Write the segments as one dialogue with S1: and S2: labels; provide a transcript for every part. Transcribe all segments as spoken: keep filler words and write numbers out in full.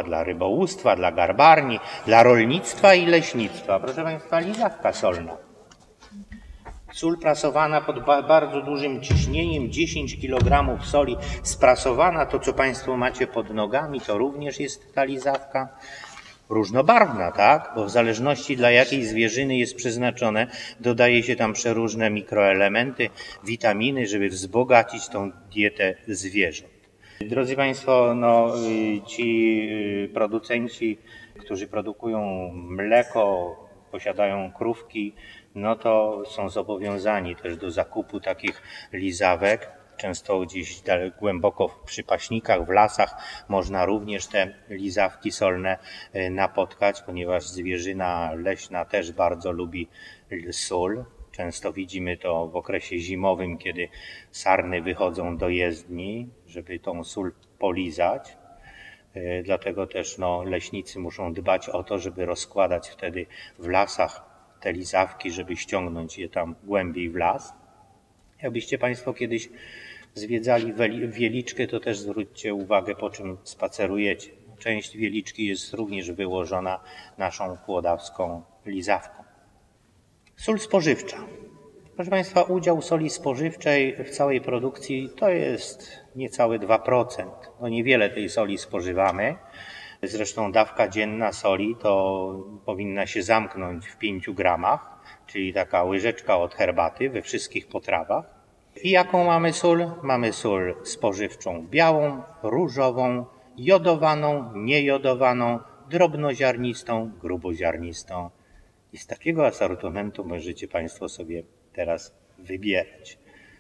S1: dla rybołówstwa, dla garbarni, dla rolnictwa i leśnictwa. Proszę Państwa, lizawka solna. Sól prasowana pod bardzo dużym ciśnieniem, dziesięć kilogramów soli sprasowana. To, co Państwo macie pod nogami, to również jest ta lizawka. Różnobarwna, tak? Bo w zależności dla jakiej zwierzyny jest przeznaczone, dodaje się tam przeróżne mikroelementy, witaminy, żeby wzbogacić tą dietę zwierząt. Drodzy Państwo, no, ci producenci, którzy produkują mleko, posiadają krówki, no to są zobowiązani też do zakupu takich lizawek. Często gdzieś głęboko w przypaśnikach, w lasach można również te lizawki solne napotkać, ponieważ zwierzyna leśna też bardzo lubi sól. Często widzimy to w okresie zimowym, kiedy sarny wychodzą do jezdni, żeby tą sól polizać. Dlatego też no, leśnicy muszą dbać o to, żeby rozkładać wtedy w lasach te lizawki, żeby ściągnąć je tam głębiej w las. Jakbyście Państwo kiedyś zwiedzali Wieliczkę, to też zwróćcie uwagę, po czym spacerujecie. Część Wieliczki jest również wyłożona naszą kłodawską lizawką. Sól spożywcza. Proszę Państwa, udział soli spożywczej w całej produkcji to jest niecałe dwa procent. No niewiele tej soli spożywamy. Zresztą dawka dzienna soli to powinna się zamknąć w pięciu gramach, czyli taka łyżeczka od herbaty we wszystkich potrawach. I jaką mamy sól? Mamy sól spożywczą białą, różową, jodowaną, niejodowaną, drobnoziarnistą, gruboziarnistą. I z takiego asortymentu możecie Państwo sobie teraz wybierać,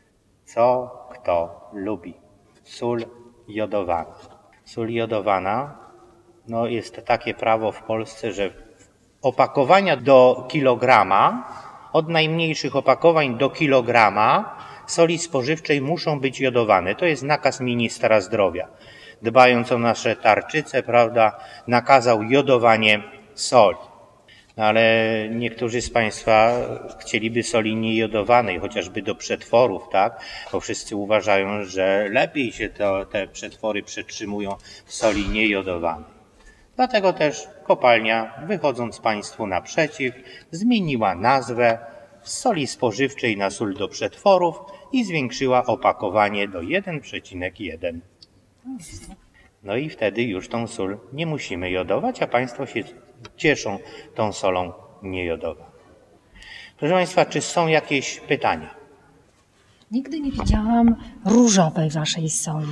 S1: co kto lubi. Sól jodowana. Sól jodowana, no jest takie prawo w Polsce, że opakowania do kilograma, od najmniejszych opakowań do kilograma soli spożywczej muszą być jodowane. To jest nakaz ministra zdrowia. Dbając o nasze tarczyce, prawda, nakazał jodowanie soli. No ale niektórzy z Państwa chcieliby soli niejodowanej, chociażby do przetworów, tak? Bo wszyscy uważają, że lepiej się to, te przetwory przetrzymują w soli niejodowanej. Dlatego też kopalnia, wychodząc Państwu naprzeciw, zmieniła nazwę z soli spożywczej na sól do przetworów i zwiększyła opakowanie do jeden przecinek jeden. No i wtedy już tą sól nie musimy jodować, a Państwo się cieszą tą solą niejodowaną. Proszę Państwa, czy są jakieś pytania?
S2: Nigdy nie widziałam różowej waszej soli.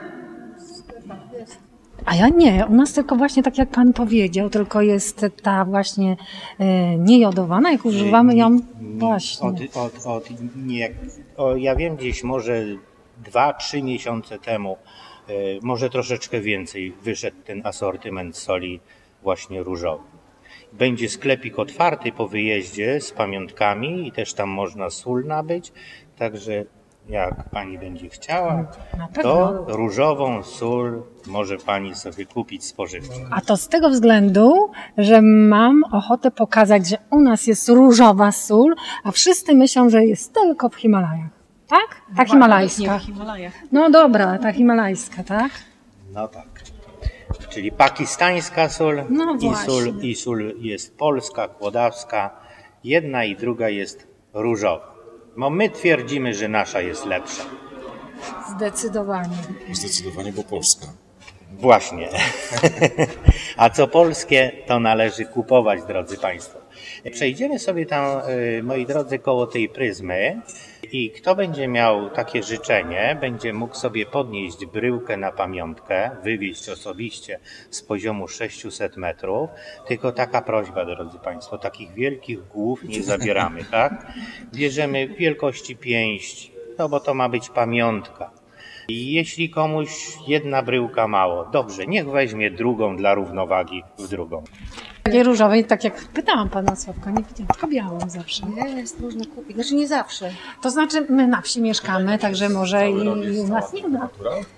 S2: A ja nie, u nas tylko właśnie tak jak Pan powiedział, tylko jest ta właśnie e, niejodowana, jak używamy ją właśnie.
S1: Od, od, od, nie, o, ja wiem, gdzieś może dwa, trzy miesiące temu, e, może troszeczkę więcej, wyszedł ten asortyment soli właśnie różowej. Będzie sklepik otwarty po wyjeździe z pamiątkami i też tam można sól nabyć, także jak Pani będzie chciała, to różową sól może Pani sobie kupić spożywczą.
S2: A to z tego względu, że mam ochotę pokazać, że u nas jest różowa sól, a wszyscy myślą, że jest tylko w Himalajach. Tak? Ta himalajska. No dobra, ta himalajska, tak?
S1: No tak. Czyli pakistańska sól,
S2: no
S1: i, sól i sól jest polska, kłodawska. Jedna i druga jest różowa. No my twierdzimy, że nasza jest lepsza.
S2: Zdecydowanie.
S3: Zdecydowanie, bo polska.
S1: Właśnie. A co polskie, to należy kupować, drodzy Państwo. Przejdziemy sobie tam, moi drodzy, koło tej pryzmy i kto będzie miał takie życzenie, będzie mógł sobie podnieść bryłkę na pamiątkę, wywieźć osobiście z poziomu sześciuset metrów. Tylko taka prośba, drodzy Państwo, takich wielkich głów nie zabieramy, tak? Bierzemy wielkości pięść, no bo to ma być pamiątka. I jeśli komuś jedna bryłka mało, dobrze, niech weźmie drugą dla równowagi w drugą.
S2: Takiej różowej, tak jak pytałam Pana Sławka, nie widziałam, tylko białą zawsze.
S4: Nie, jest można kupić, znaczy nie zawsze.
S2: To znaczy my na wsi mieszkamy, także może i u nas nie ma.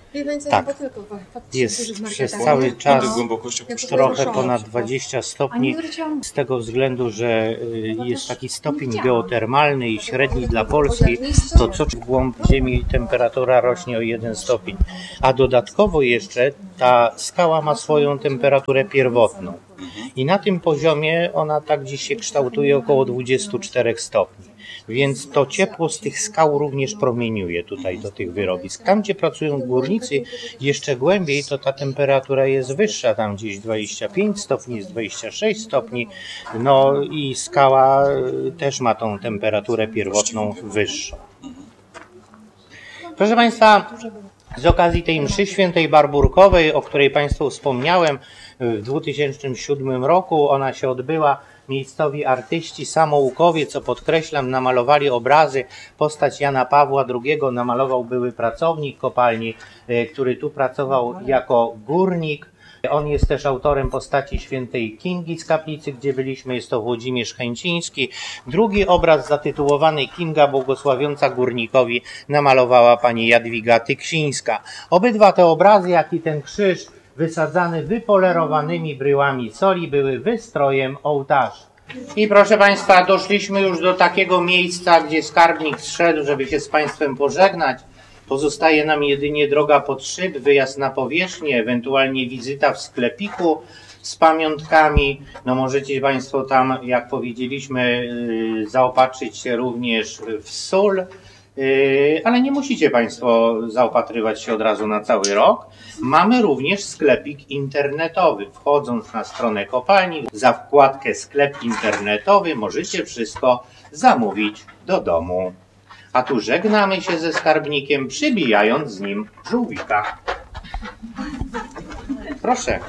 S1: Tak, jest przez cały czas trochę ponad dwadzieścia stopni, z tego względu, że jest taki stopień geotermalny i średni dla Polski, to co w głąb Ziemi temperatura rośnie o jeden stopień, a dodatkowo jeszcze ta skała ma swoją temperaturę pierwotną i na tym poziomie ona tak gdzieś się kształtuje około dwudziestu czterech stopni. Więc to ciepło z tych skał również promieniuje tutaj do tych wyrobisk. Tam, gdzie pracują górnicy jeszcze głębiej, to ta temperatura jest wyższa, tam gdzieś dwadzieścia pięć stopni, dwadzieścia sześć stopni, no i skała też ma tą temperaturę pierwotną wyższą. Proszę Państwa, z okazji tej mszy świętej barburkowej, o której Państwu wspomniałem, w dwa tysiące siódmym roku ona się odbyła. Miejscowi artyści, samoukowie, co podkreślam, namalowali obrazy. Postać Jana Pawła drugiego namalował były pracownik kopalni, który tu pracował jako górnik. On jest też autorem postaci świętej Kingi z kaplicy, gdzie byliśmy, jest to Włodzimierz Chęciński. Drugi obraz zatytułowany Kinga błogosławiąca górnikowi namalowała pani Jadwiga Tyksińska. Obydwa te obrazy, jak i ten krzyż wysadzany wypolerowanymi bryłami soli, były wystrojem ołtarza. I proszę Państwa, doszliśmy już do takiego miejsca, gdzie skarbnik zszedł, żeby się z Państwem pożegnać. Pozostaje nam jedynie droga pod szyb, wyjazd na powierzchnię, ewentualnie wizyta w sklepiku z pamiątkami. No możecie Państwo tam, jak powiedzieliśmy, zaopatrzyć się również w sól. Ale nie musicie Państwo zaopatrywać się od razu na cały rok. Mamy również sklepik internetowy. Wchodząc na stronę kopalni, za wkładkę sklep internetowy możecie wszystko zamówić do domu. A tu żegnamy się ze skarbnikiem, przybijając z nim żółwika. Proszę.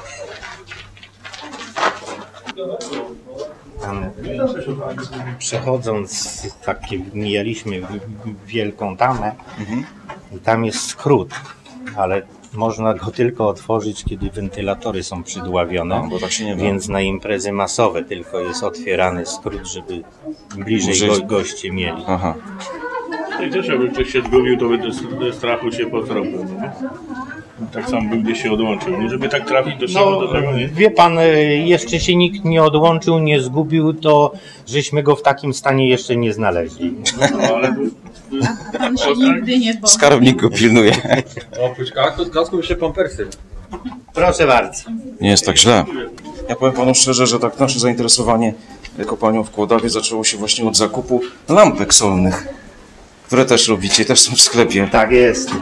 S1: Tam, przechodząc, takie, mijaliśmy wielką tamę mhm. i tam jest skrót, ale można go tylko otworzyć, kiedy wentylatory są przydławione, no, bo tak się nie więc da. Na imprezy masowe tylko jest otwierany skrót, żeby bliżej go, goście mieli. Aha.
S4: I też jakby ktoś się zgubił, to by ze strachu się potropił. Tak sam by gdzieś się odłączył, nie? Żeby tak trafić do siebie, no, do tego, nie?
S1: Wie pan, jeszcze się nikt nie odłączył, nie zgubił, to żeśmy go w takim stanie jeszcze nie znaleźli.
S4: No, ale...
S5: A pan się nigdy nie boi.
S3: Skarbnik go pilnuje.
S6: Oprócz kasku jeszcze pampersy.
S1: Proszę bardzo.
S3: Nie jest tak źle. Ja powiem panu szczerze, że tak nasze zainteresowanie kopalnią w Kłodawie zaczęło się właśnie od zakupu lampek solnych, które też robicie, też są w sklepie.
S1: Tak jest.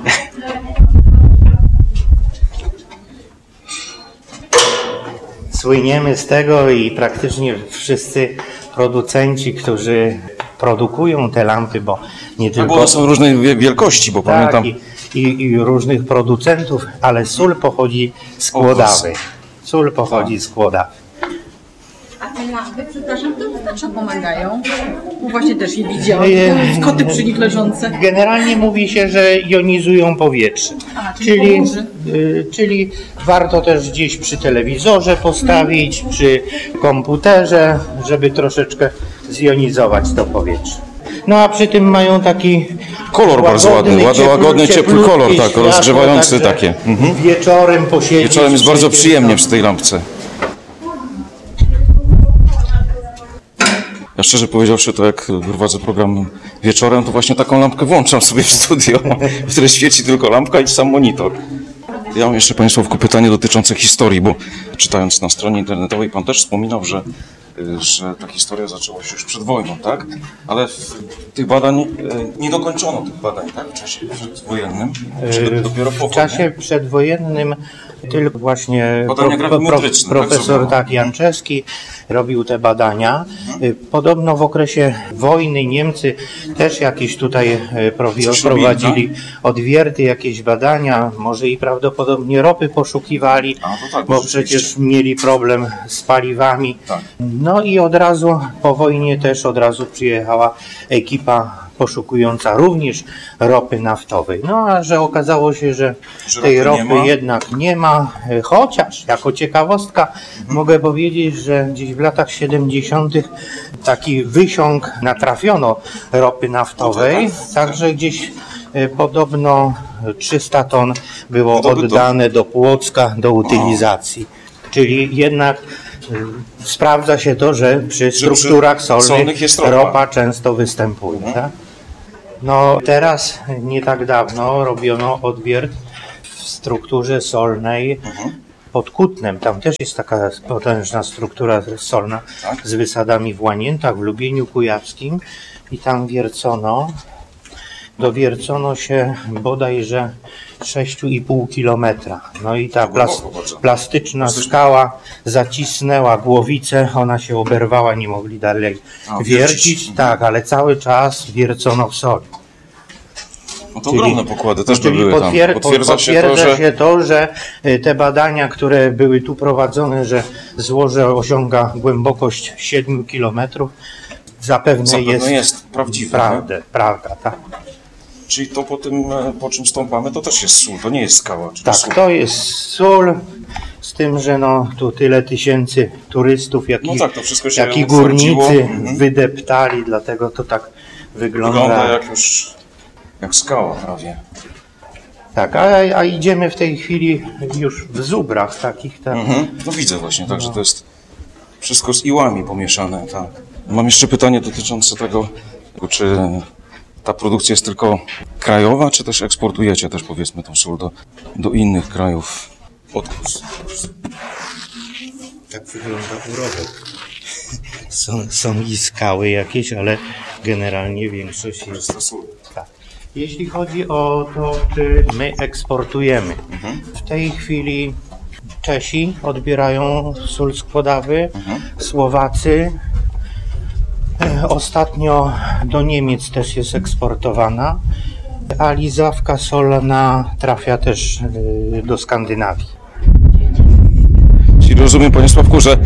S1: Słyniemy z tego i praktycznie wszyscy producenci, którzy produkują te lampy, bo nie tylko...
S3: Bo one są różnej wielkości, bo
S1: tak,
S3: pamiętam...
S1: I, i, i różnych producentów, ale sól pochodzi z Kłodawy. Sól pochodzi z Kłodawy.
S5: A te lampy, przepraszam, to na co pomagają? No właśnie też je widziałam, koty przy nich leżące.
S1: Generalnie mówi się, że jonizują powietrze.
S5: A, czyli,
S1: czyli, y, czyli warto też gdzieś przy telewizorze postawić, hmm. przy komputerze, żeby troszeczkę zjonizować to powietrze. No a przy tym mają taki
S3: kolor bardzo ładny, ładny, łagodny, ciepły kolor, tak, rozgrzewający takie.
S1: Mhm. Wieczorem posiedzieć.
S3: Wieczorem jest bardzo przyjemnie przy tej lampce. Ja szczerze powiedziawszy, to jak prowadzę program wieczorem, to właśnie taką lampkę włączam sobie w studio, w której świeci tylko lampka i sam monitor. Ja mam jeszcze Państwu pytanie dotyczące historii, bo czytając na stronie internetowej Pan też wspominał, że, że ta historia zaczęła się już przed wojną, tak? Ale w tych badań, nie dokończono tych badań, tak? W czasie przedwojennym, czy dopiero po
S1: W czasie przedwojennym tylko właśnie
S3: pro, pro, pro,
S1: profesor tak, tak Janczewski robił te badania. Podobno w okresie wojny Niemcy też jakieś tutaj prowadzili odwierty, jakieś badania, może i prawdopodobnie ropy poszukiwali, A, tak, bo przecież mieli problem z paliwami. Tak. No i od razu po wojnie też od razu przyjechała ekipa poszukująca również ropy naftowej. No a że okazało się, że, że tej ropy, ropy nie jednak nie ma, chociaż jako ciekawostka mhm. mogę powiedzieć, że gdzieś w latach siedemdziesiątych taki wysiąg natrafiono ropy naftowej, no tak, także gdzieś e, podobno trzysta ton było
S3: Wydobyto.
S1: oddane do Płocka do utylizacji. Czyli jednak y, sprawdza się to, że przy strukturach
S3: przy
S1: solnych,
S3: solnych jest ropa.
S1: ropa często występuje. Tak? No teraz, nie tak dawno, robiono odwiert w strukturze solnej pod Kutnem. Tam też jest taka potężna struktura solna
S3: Tak.
S1: z wysadami w Łaniętach, w Lubieniu Kujawskim i tam wiercono, dowiercono się bodajże sześć i pół kilometra. No i ta plas,
S3: bardzo.
S1: plastyczna skała zacisnęła głowicę, ona się oberwała, nie mogli dalej
S3: A,
S1: wiercić.
S3: wiercić.
S1: Tak, ale cały czas wiercono w soli.
S3: No to ogromne pokłady też by
S1: Czyli
S3: były tam.
S1: potwier-
S3: Potwierdza się to,
S1: potwierdza
S3: że
S1: się to, że y, te badania, które były tu prowadzone, że złoże osiąga głębokość siedmiu kilometrów, zapewne,
S3: zapewne
S1: jest,
S3: jest prawdziwe.
S1: prawda, prawda, tak.
S3: Czyli to po tym, e, po czym stąpamy, to też jest sól, to nie jest skała. Czy
S1: Tak,
S3: sól.
S1: to jest sól, z tym, że no, tu tyle tysięcy turystów, jak
S3: No
S1: i,
S3: tak, to wszystko się
S1: jak i
S3: utwardziło.
S1: górnicy
S3: Mhm.
S1: wydeptali, dlatego to tak wygląda.
S3: Wygląda jak już jak skała prawie.
S1: Tak, a, a idziemy w tej chwili już w zubrach takich tam.
S3: Mhm. No widzę właśnie, tak, że to jest wszystko z iłami pomieszane, tak. Mam jeszcze pytanie dotyczące tego, czy ta produkcja jest tylko krajowa, czy też eksportujecie też, powiedzmy, tą sól do, do innych krajów? Odgłos.
S1: Tak wygląda urobek. Są, są i skały jakieś, ale generalnie większość jest
S3: To sól.
S1: tak. Jeśli chodzi o to, czy my eksportujemy, w tej chwili Czesi odbierają sól z Kłodawy, Słowacy. E, Ostatnio do Niemiec też jest eksportowana, a lizawka solna trafia też e, do Skandynawii.
S3: Czyli rozumiem, panie Sławku, że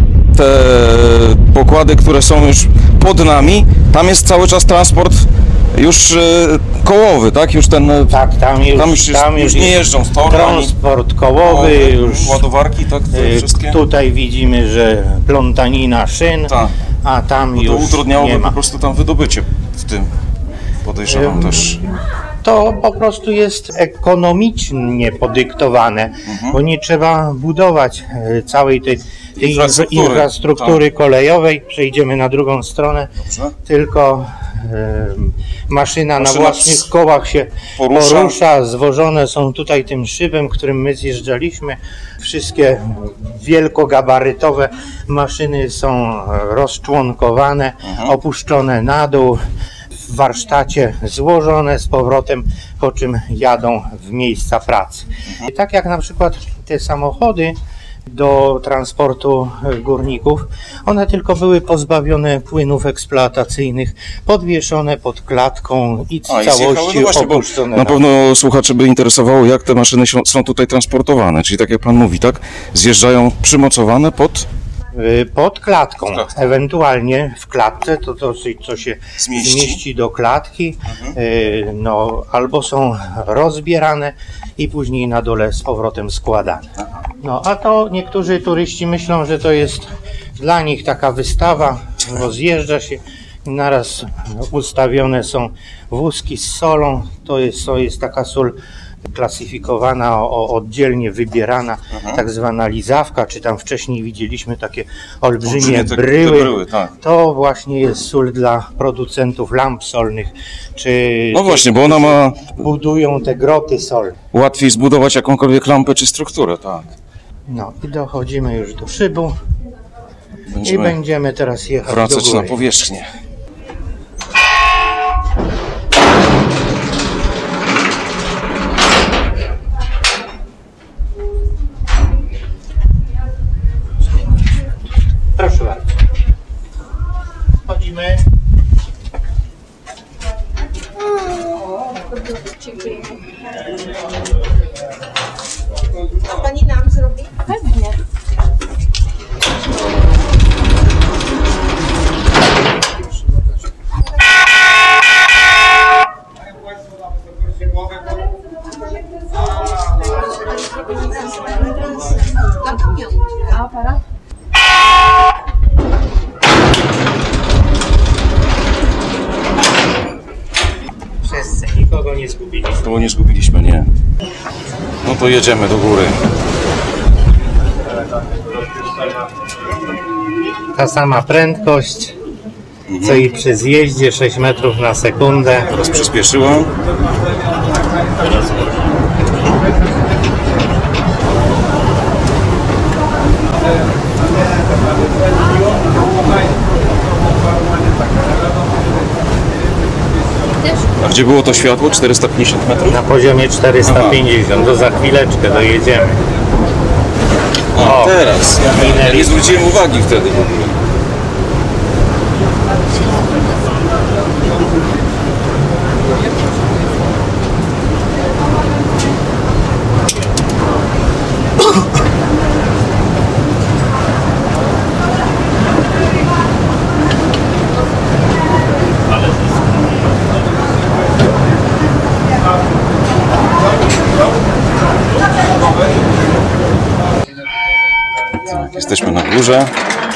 S3: te pokłady, które są już pod nami, tam jest cały czas transport już e, kołowy, tak? Już ten... e,
S1: Tak, tam już,
S3: Tam już, jest,
S1: tam
S3: już nie jeżdżą z toru, ani
S1: transport kołowy, już
S3: ładowarki, tak? Te
S1: e,
S3: wszystkie.
S1: tutaj widzimy, że plątanina szyn,
S3: Tak.
S1: a tam
S3: No to
S1: już
S3: utrudniałoby
S1: nie ma.
S3: po prostu tam wydobycie w tym. Podejrzewam
S1: Ym,
S3: też.
S1: To po prostu jest ekonomicznie podyktowane,
S3: Mhm.
S1: bo nie trzeba budować e, całej tej, tej
S3: Infrastruktury,
S1: infrastruktury, infrastruktury kolejowej. Przejdziemy na drugą stronę,
S3: Dobrze.
S1: tylko e, maszyna na
S3: Maszyna
S1: własnych
S3: z-
S1: kołach się
S3: porusza.
S1: porusza. Zwożone są tutaj tym szybem, którym my zjeżdżaliśmy. Wszystkie wielkogabarytowe maszyny są rozczłonkowane,
S3: Mhm.
S1: opuszczone na dół. W warsztacie złożone z powrotem, po czym jadą w miejsca pracy. I tak jak na przykład te samochody do transportu górników, one tylko były pozbawione płynów eksploatacyjnych, podwieszone pod klatką i w
S3: A, i zjechały,
S1: całości
S3: no właśnie, bo
S1: opuszczone.
S3: na
S1: na-
S3: pewno słuchaczy by interesowało, jak te maszyny są- są tutaj transportowane. Czyli tak jak pan mówi, tak? Zjeżdżają przymocowane pod...
S1: Y, Pod klatką,
S3: klatką.
S1: ewentualnie w klatce, to to, co się
S3: Zmieści.
S1: zmieści, do klatki, y, no, albo są rozbierane i później na dole z powrotem składane. No, a to niektórzy turyści myślą, że to jest dla nich taka wystawa, rozjeżdża się, naraz ustawione są wózki z solą, to jest, to jest taka sól klasyfikowana, o, oddzielnie wybierana, tak zwana lizawka, czy tam wcześniej widzieliśmy takie olbrzymie
S3: Olbrzymie te- te
S1: bryły.
S3: bryły, tak.
S1: To właśnie jest sól dla producentów lamp solnych, czy
S3: No właśnie, bo ona ma
S1: budują te groty solne.
S3: łatwiej zbudować jakąkolwiek lampę czy strukturę, tak.
S1: No i dochodzimy już do szybu i
S3: Będziemy
S1: będziemy teraz jechać do
S3: wracać na
S1: góry.
S3: powierzchnię.
S1: Proszę bardzo. Chodzimy.
S7: A pani nam zrobi? Pewnie. Na pamiątkę. A aparat?
S1: Wszyscy, nikogo nie zgubiliśmy.
S3: przypadkowo nie zgubiliśmy, nie. No to jedziemy do góry.
S1: Ta sama prędkość, co i przy zjeździe, sześć metrów na sekundę.
S3: Teraz przyspieszyła. A gdzie było to światło? czterysta pięćdziesiąt metrów?
S1: Na poziomie czterysta pięćdziesiąt, to za chwileczkę dojedziemy.
S3: A,
S1: O,
S3: teraz. Nie zwróciłem uwagi wtedy w ogóle. Jesteśmy na górze.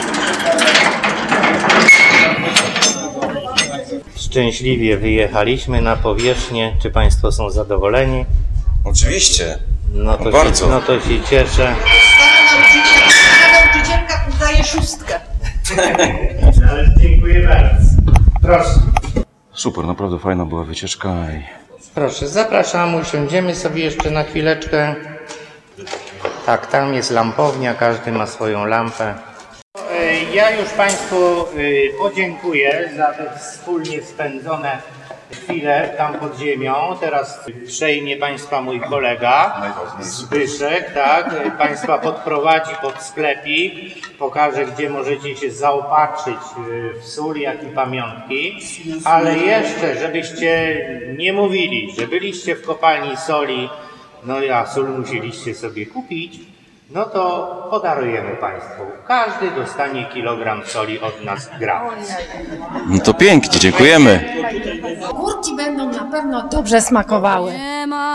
S1: Szczęśliwie wyjechaliśmy na powierzchnię. Czy Państwo są zadowoleni?
S3: Oczywiście.
S1: No to,
S3: No bardzo.
S1: Się, no to się cieszę.
S5: Stara nauczycielka, stara nauczycielka daje szóstkę.
S1: Dziękuję bardzo. Proszę.
S3: Super, naprawdę fajna była wycieczka. I...
S1: Proszę, zapraszam, usiądziemy sobie jeszcze na chwileczkę. Tak, tam jest lampownia, każdy ma swoją lampę. Ja już Państwu podziękuję za te wspólnie spędzone chwile tam pod ziemią. Teraz przejmie Państwa mój kolega Zbyszek, tak? Państwa podprowadzi pod sklepik, pokaże, gdzie możecie się zaopatrzyć w sól, jak i pamiątki. Ale jeszcze, żebyście nie mówili, że byliście w kopalni soli, no a sól musieliście sobie kupić, no to podarujemy Państwu. Każdy dostanie kilogram soli od nas gram.
S3: No to pięknie, dziękujemy.
S2: Ogórki będą na pewno dobrze smakowały.